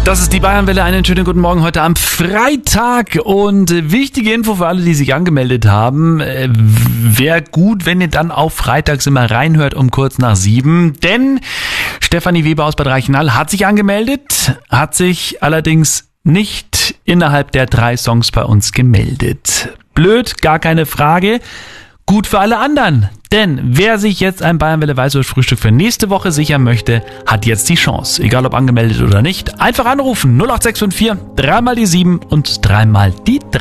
Das ist die Bayernwelle. Einen schönen guten Morgen heute am Freitag und wichtige Info für alle, die sich angemeldet haben. Wäre gut, wenn ihr dann auch freitags immer reinhört um kurz nach 7, denn Stefanie Weber aus Bad Reichenhall hat sich angemeldet, hat sich allerdings nicht innerhalb der 3 Songs bei uns gemeldet. Blöd, gar keine Frage. Gut für alle anderen, denn wer sich jetzt ein Bayernwelle Weißwurst-Frühstück für nächste Woche sichern möchte, hat jetzt die Chance. Egal ob angemeldet oder nicht, einfach anrufen 08654 3 mal die 7 und 3 mal die 3.